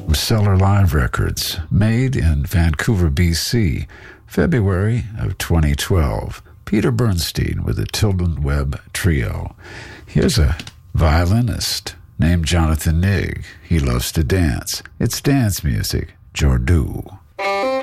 Cellar Live Records, made in Vancouver, BC, February of 2012. Peter Bernstein with the Tilden Webb Trio. Here's a violinist named Jonathan Nigg. He loves to dance. It's dance music, Jordu.